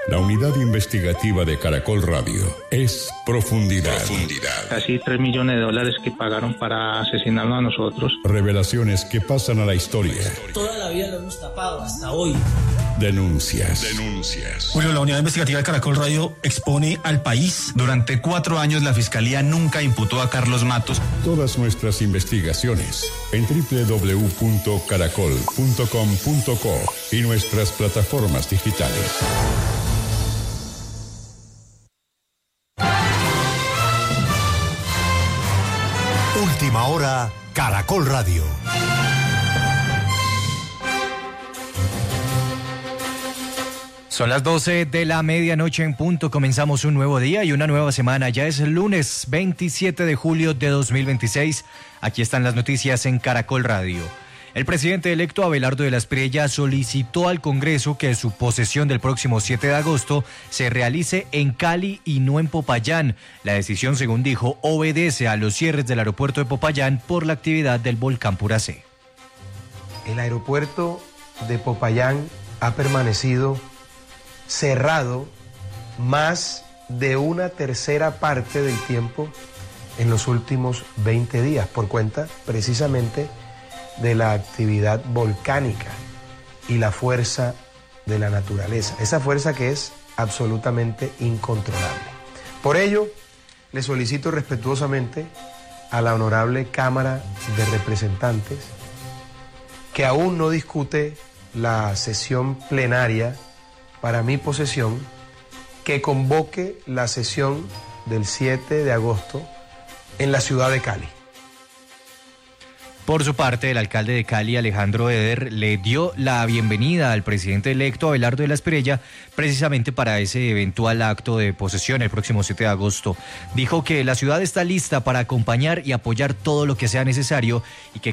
La unidad investigativa de Caracol Radio es Profundidad. Casi $3 millones que pagaron para asesinarnos a nosotros. Revelaciones que pasan a la historia. Toda la vida lo hemos tapado hasta hoy. Denuncias. Julio, la unidad investigativa de Caracol Radio expone al país. Durante 4 años la Fiscalía nunca imputó a Carlos Matos. Todas nuestras investigaciones en www.caracol.com.co y nuestras plataformas digitales. Última hora, Caracol Radio. Son las 12 de la medianoche en punto. Comenzamos un nuevo día y una nueva semana. Ya es el lunes 27 de julio de 2026. Aquí están las noticias en Caracol Radio. El presidente electo Abelardo de la Espriella solicitó al Congreso que su posesión del próximo 7 de agosto se realice en Cali y no en Popayán. La decisión, según dijo, obedece a los cierres del aeropuerto de Popayán por la actividad del volcán Puracé. El aeropuerto de Popayán ha permanecido cerrado más de una tercera parte del tiempo en los últimos 20 días por cuenta precisamente de la actividad volcánica y la fuerza de la naturaleza, esa fuerza que es absolutamente incontrolable. Por ello, le solicito respetuosamente a la honorable Cámara de Representantes, que aún no discute la sesión plenaria para mi posesión, que convoque la sesión del 7 de agosto en la ciudad de Cali. Por su parte, el alcalde de Cali, Alejandro Eder, le dio la bienvenida al presidente electo Abelardo de la Espriella precisamente para ese eventual acto de posesión el próximo 7 de agosto. Dijo que la ciudad está lista para acompañar y apoyar todo lo que sea necesario y que